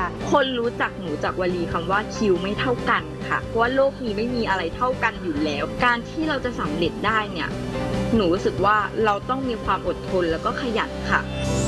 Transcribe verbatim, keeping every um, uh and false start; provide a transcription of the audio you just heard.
คนรู้จักหนูจากวลีคำว่าคิวไม่เท่ากันค่ะเพราะว่าโลกนี้ไม่มีอะไรเท่ากันอยู่แล้วการที่เราจะสำเร็จได้เนี่ยหนูรู้สึกว่าเราต้องมีความอดทนแล้วก็ขยันค่ะ